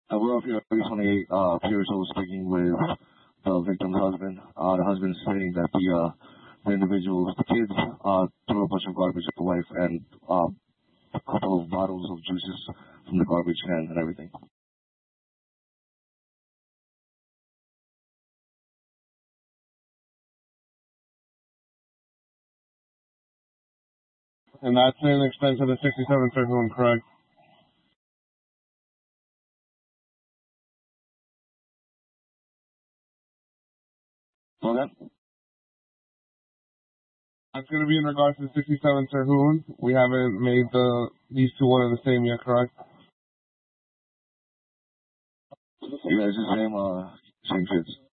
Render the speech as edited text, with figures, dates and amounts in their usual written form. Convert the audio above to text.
We're up here, 28 years old, speaking with the victim's husband. The husband stating that the individuals, the kids, threw a bunch of garbage at the wife and a couple of bottles of juices from the garbage can and everything. And that's an expense of the 67 Terhune, correct? So that That's going to be in regards to 67 Terhune. We haven't made these two one and the same yet, correct? you guys the same kids.